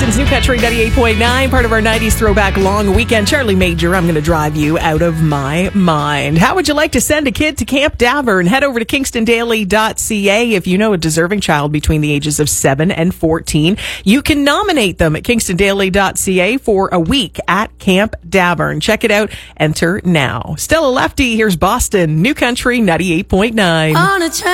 Kingston's New Country 98.9, part of our 90s throwback long weekend. Charlie Major, I'm going to drive you out of my mind. How would you like to send a kid to Camp Davern? Head over to KingstonDaily.ca. If you know a deserving child between the ages of 7 and 14, you can nominate them at KingstonDaily.ca for a week at Camp Davern. Check it out. Enter now. Stella Lefty, here's Boston, New Country 98.9.